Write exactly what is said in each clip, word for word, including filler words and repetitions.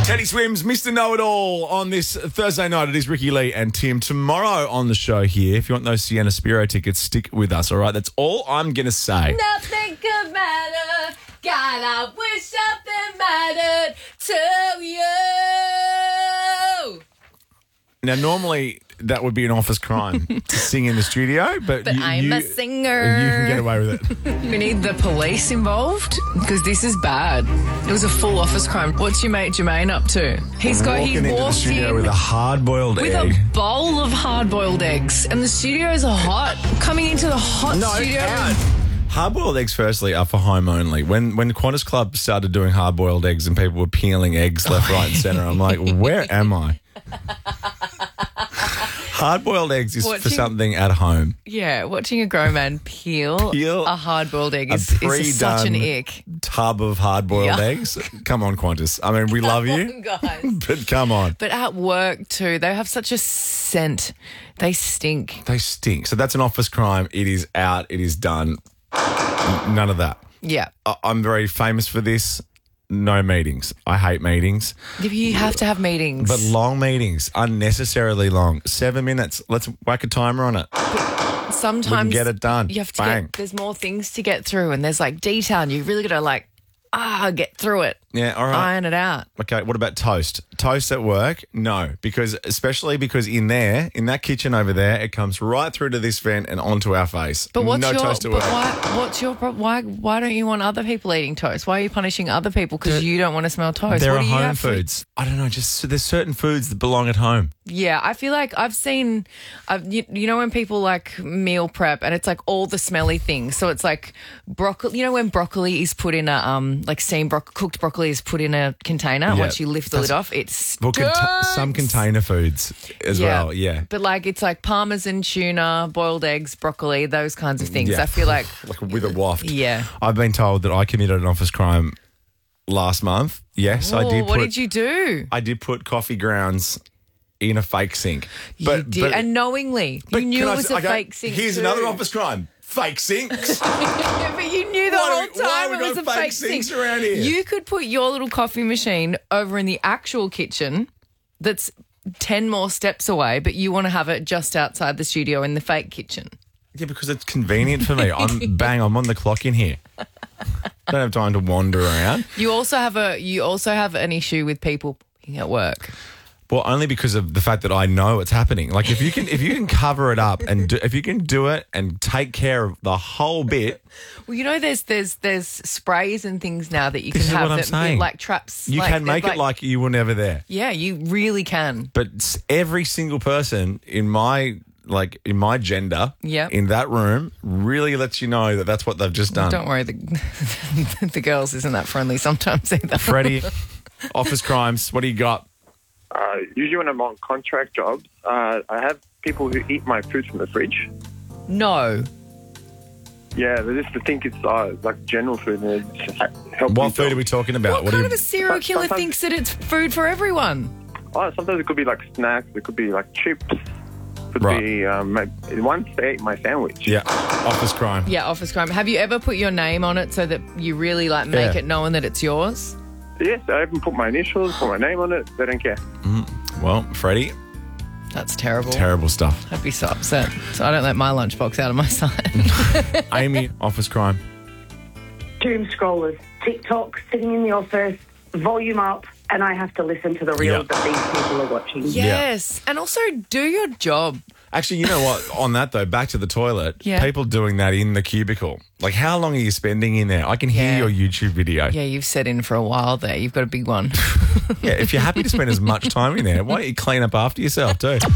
Teddy Swims, Mister Know-It-All on this Thursday night. It is Ricky Lee and Tim. Tomorrow on the show here, if you want those Sienna Spiro tickets, stick with us, all right? That's all I'm going to say. Nothing could matter. God, I wish something mattered to you. Now, normally that would be an office crime to sing in the studio, but, But you, I'm you, a singer. You can get away with it. We need the police involved because this is bad. It was a full office crime. What's your mate Jermaine up to? He's got Walking he into the walked studio in with a hard-boiled with egg. a bowl of hard-boiled eggs, and the studios are hot. Coming into the hot No, studio. out. Hard-boiled eggs, firstly, are for home only. When when Qantas Club started doing hard-boiled eggs and people were peeling eggs left, right and centre, I'm like, where am I? Hard-boiled eggs is Watching- for something at home. Yeah, watching a grown man peel, Peel a hard-boiled egg a is, is such an pre-done ick. Tub of hard-boiled Yeah. eggs. Come on, Qantas. I mean, we love you, Guys. but come on. But at work too, they have such a scent. They stink. They stink. So that's an office crime. It is out. It is done. None of that. Yeah. I- I'm very famous for this. No meetings. I hate meetings. You have to have meetings. But long meetings, unnecessarily long. Seven minutes. Let's whack a timer on it. Sometimes We can get it done. You have to Bang. get, there's more things to get through, and there's like detail, and you really got to like, ah, get through it. Yeah, all right. Iron it out. Okay, what about toast? Toast at work? No, because especially because in there, in that kitchen over there, it comes right through to this vent and onto our face. But what's no your? toast at But work. why? What's your problem? Why? Why don't you want other people eating toast? Why are you punishing other people because you don't want to smell toast? There what are do you home have for- foods. I don't know. Just there's certain foods that belong at home. Yeah, I feel like I've seen, I've, you, you know, when people like meal prep and it's like all the smelly things. So it's like broccoli. You know, when broccoli is put in a um like steamed bro- cooked broccoli is put in a container. Yeah, Once you lift the lid that's- off, it's Well, cont- some container foods as well. Yeah. But like it's like parmesan, tuna, boiled eggs, broccoli, those kinds of things. Yeah. I feel like like with a waft. Yeah. I've been told that I committed an office crime last month. Yes, I oh, did. what put, did you do? I did put coffee grounds in a fake sink. you But, did, but, and knowingly, but you knew can it I was say- a okay, fake sink. Here's too. another office crime. Fake sinks. Yeah, but you knew the Why whole do we- why time we it was a got fake fake sinks sink. around here? You could put your little coffee machine over in the actual kitchen that's ten more steps away, but you want to have it just outside the studio in the fake kitchen. Yeah, because it's convenient for me. I'm bang, I'm on the clock in here. Don't have time to wander around. You also have a you also have an issue with people being at work. Well, only because of the fact that I know it's happening. Like if you can, if you can cover it up and do, if you can do it and take care of the whole bit, Well, you know, there's there's there's sprays and things now that you This can is have what I'm that saying. like traps. you like, can they're make it like you were never there. yeah, you really can. But s- every single person in my like in my gender, Yep. in that room, really lets you know that that's what they've just done. Don't worry, the the girls isn't that friendly sometimes either. Freddie, office crimes. What do you got? Uh, usually when I'm on contract jobs, uh, I have people who eat my food from the fridge. No. Yeah, they just think it's uh, like general food and they just help What me food are we talking about? What, What, kind do of you, a serial killer Sometimes- thinks that it's food for everyone? Oh, sometimes it could be like snacks. It could be like chips. Could Right. be um, my, once they ate my sandwich. yeah, office crime. Yeah, office crime. Have you ever put your name on it so that you really like make Yeah. it known that it's yours? Yes, I even put my initials, put my name on it. They don't care. Well, Freddie, That's terrible. terrible stuff. I'd be so upset. So I don't let my lunchbox out of my sight. Amy, office crime. Doom scrollers, TikTok, sitting in the office, volume up, and I have to listen to the reels Yeah. that these people are watching. Yes. And also do your job. Actually, you know what? On that though, back to the toilet. Yeah. People doing that in the cubicle. Like, how long are you spending in there? I can hear Yeah. your YouTube video. Yeah, you've set in for a while there. You've got a big one. Yeah, if you're happy to spend as much time in there, why don't you clean up after yourself too? Nick,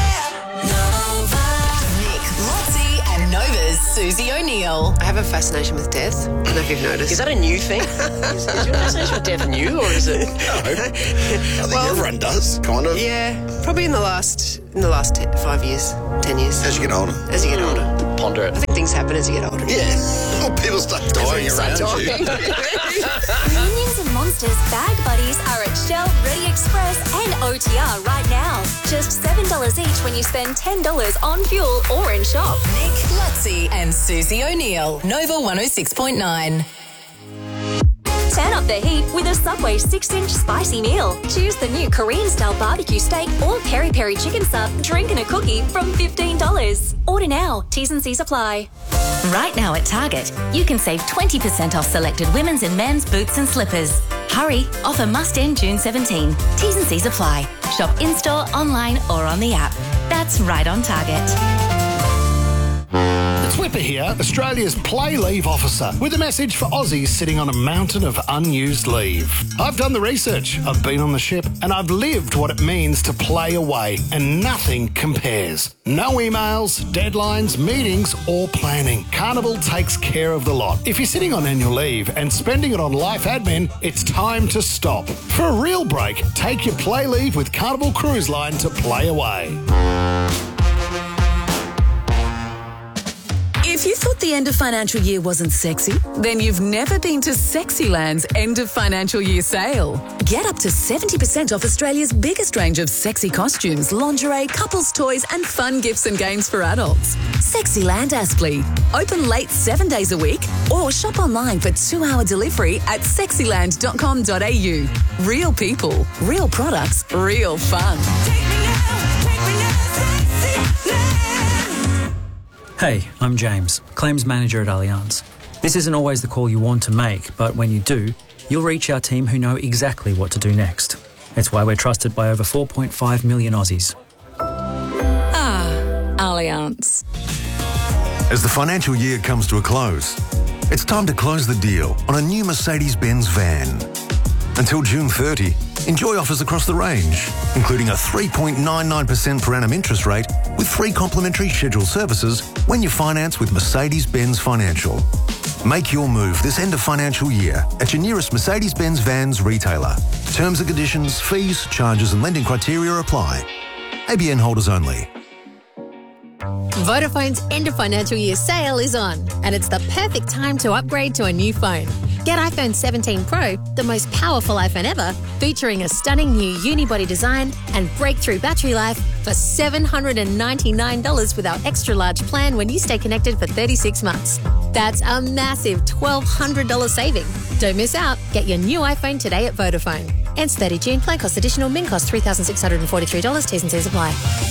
Lotzie, and Nova's Susie O'Neill. I have a fascination with death. I don't know if you've noticed. Is that a new thing? is, is your fascination with death new, or is it? I think everyone does, kind of. Yeah, probably in the last in the last ten, five years, ten years. As you get older. As you get older, Ponder it. I think things happen as you get older. Yeah. Well, people start dying around you. Minions and Monsters Bag Buddies are at Shell, Ready Express and O T R right now. Just seven dollars each when you spend ten dollars on fuel or in shop. Nick, Lotzie, and Susie O'Neill. Nova one oh six point nine. Turn up the heat with a Subway six inch spicy meal. Choose the new Korean-style barbecue steak or peri-peri chicken sub, drink and a cookie from fifteen dollars. Order now. T's and C's apply. Right now at Target, you can save twenty percent off selected women's and men's boots and slippers. Hurry, offer must end June seventeenth. T's and C's apply. Shop in-store, online or on the app. That's right on Target. It's Whipper here, Australia's play leave officer, with a message for Aussies sitting on a mountain of unused leave. I've done the research, I've been on the ship, and I've lived what it means to play away, and nothing compares. No emails, deadlines, meetings, or planning. Carnival takes care of the lot. If you're sitting on annual leave and spending it on life admin, it's time to stop. For a real break, take your play leave with Carnival Cruise Line to play away. If you thought the end of financial year wasn't sexy, then you've never been to Sexyland's end of financial year sale. Get up to seventy percent off Australia's biggest range of sexy costumes, lingerie, couples toys and fun gifts and games for adults. Sexyland Aspley. Open late seven days a week or shop online for two-hour delivery at sexyland dot com dot a u. Real people, real products, real fun. Hey, I'm James, Claims Manager at Allianz. This isn't always the call you want to make, but when you do, you'll reach our team who know exactly what to do next. It's why we're trusted by over four point five million Aussies. Ah, Allianz. As the financial year comes to a close, it's time to close the deal on a new Mercedes-Benz van. Until June thirtieth, enjoy offers across the range, including a three point nine nine percent per annum interest rate with free complimentary scheduled services when you finance with Mercedes-Benz Financial. Make your move this end of financial year at your nearest Mercedes-Benz Vans retailer. Terms and conditions, fees, charges and lending criteria apply. A B N holders only. Vodafone's end of financial year sale is on, and it's the perfect time to upgrade to a new phone. Get iPhone seventeen Pro, the most powerful iPhone ever, featuring a stunning new unibody design and breakthrough battery life for seven hundred ninety-nine dollars with our extra large plan when you stay connected for thirty-six months. That's a massive twelve hundred dollars saving. Don't miss out. Get your new iPhone today at Vodafone. Ends thirtieth of June. Plan cost additional. Min cost three thousand six hundred forty-three dollars. T's and C's apply.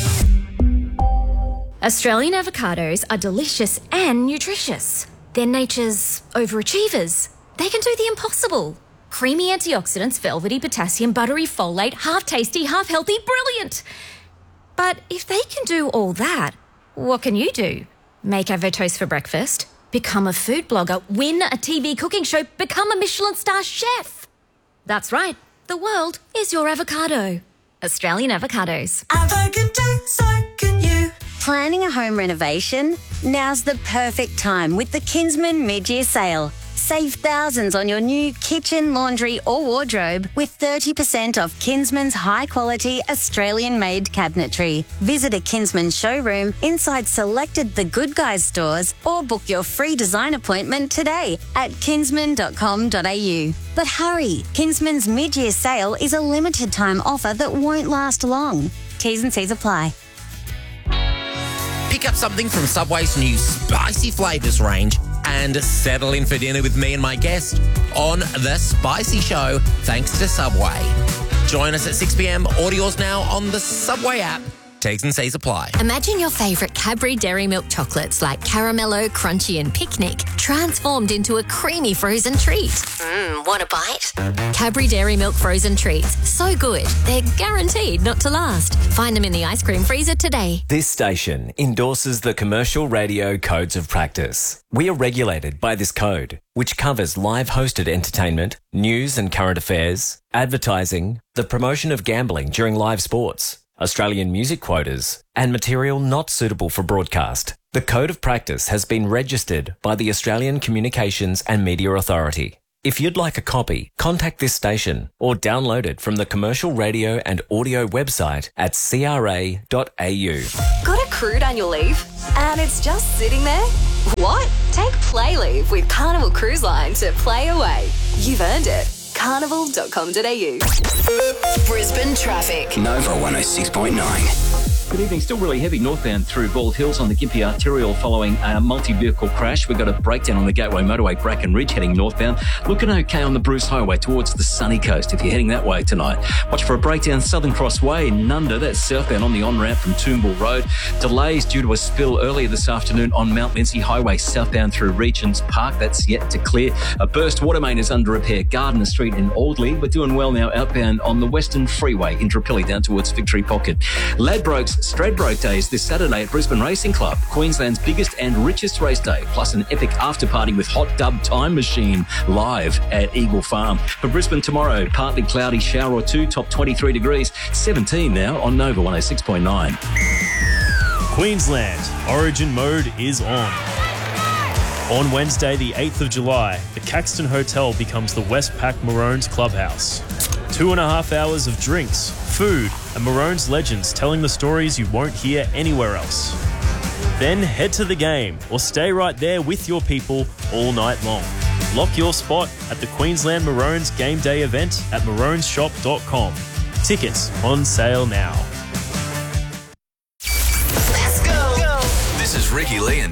Australian avocados are delicious and nutritious. They're nature's overachievers. They can do the impossible. Creamy antioxidants, velvety potassium, buttery folate, half tasty, half healthy, brilliant. But if they can do all that, what can you do? Make avotoast for breakfast, become a food blogger, win a T V cooking show, become a Michelin star chef. That's right, the world is your avocado. Australian avocados. Avocado, so can you. Planning a home renovation? Now's the perfect time with the Kinsman mid-year sale. Save thousands on your new kitchen, laundry or wardrobe with thirty percent off Kinsman's high-quality Australian-made cabinetry. Visit a Kinsman showroom inside selected The Good Guys stores or book your free design appointment today at kinsman dot com dot a u. But hurry, Kinsman's mid-year sale is a limited-time offer that won't last long. T's and C's apply. Pick up something from Subway's new spicy flavours range and settle in for dinner with me and my guest on The Spicy Show, thanks to Subway. Join us at six p.m. Order yours now on the Subway app. T's and C's apply. Imagine your favourite Cadbury Dairy Milk chocolates like Caramello, Crunchy and Picnic transformed into a creamy frozen treat. Mmm, want a bite? Cadbury Dairy Milk frozen treats. So good, they're guaranteed not to last. Find them in the ice cream freezer today. This station endorses the Commercial Radio Codes of Practice. We are regulated by this code, which covers live hosted entertainment, news and current affairs, advertising, the promotion of gambling during live sports, Australian music quotas, and material not suitable for broadcast. The Code of Practice has been registered by the Australian Communications and Media Authority. If you'd like a copy, contact this station or download it from the Commercial Radio and Audio website at c r a dot a u. Got a crude annual leave? And it's just sitting there? What? Take Play Leave with Carnival Cruise Line to play away. You've earned it. carnival dot com dot a u. Brisbane traffic. Nova one oh six point nine. Good evening. Still really heavy northbound through Bald Hills on the Gympie Arterial following a multi-vehicle crash. We've got a breakdown on the Gateway Motorway, Bracken Ridge, heading northbound. Looking okay on the Bruce Highway towards the sunny coast if you're heading that way tonight. Watch for a breakdown Southern Cross Way in Nunda. That's southbound on the on-ramp from Toombul Road. Delays due to a spill earlier this afternoon on Mount Lindsay Highway southbound through Regents Park. That's yet to clear. A burst water main is under repair. Gardner Street in Audley. We're doing well now outbound on the Western Freeway in Intrapilli down towards Victory Pocket. Ladbrokes Stradbroke Days this Saturday at Brisbane Racing Club, Queensland's biggest and richest race day, plus an epic after party with Hot Dub Time Machine live at Eagle Farm. For Brisbane tomorrow, partly cloudy, shower or two, top twenty-three degrees, seventeen now on Nova one oh six point nine. Queensland, Origin mode is on. On Wednesday, the eighth of July, the Caxton Hotel becomes the Westpac Maroons clubhouse. Two and a half hours of drinks, food, and Maroons legends telling the stories you won't hear anywhere else. Then head to the game or stay right there with your people all night long. Lock your spot at the Queensland Maroons game day event at maroons shop dot com. Tickets on sale now. Let's go. This is Ricky Lee and